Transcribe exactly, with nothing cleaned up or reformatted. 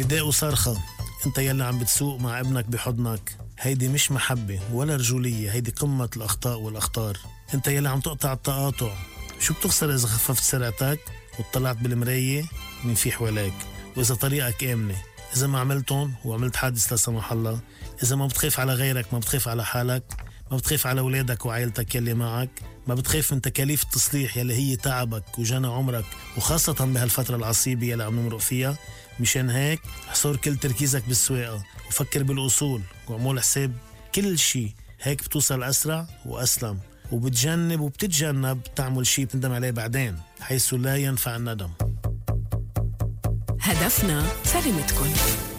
نداء وصرخة. انت يلي عم بتسوق مع ابنك بحضنك، هيدي مش محبة ولا رجولية، هيدي قمة الأخطاء والأخطار. انت يلي عم تقطع التقاطع، شو بتخسر إذا خففت سرعتك وطلعت بالمراية من في حواليك؟ وإذا طريقك آمنة، إذا ما عملتون وعملت حادث لا سمح الله، إذا ما بتخاف على غيرك، ما بتخاف على حالك، ما بتخاف على أولادك وعائلتك يلي معك، ما بتخاف من تكاليف التصليح يلي هي تعبك وجنى عمرك، وخاصة بهالفترة العصيبة يلي عم نمرق فيها. مشان هيك حصور كل تركيزك بالسواقة وفكر بالأصول وعمول حساب كل شي، هيك بتوصل أسرع وأسلم، وبتجنب وبتتجنب تعمل شي بتندم عليه بعدين، حيث لا ينفع الندم. هدفنا سلامتكن.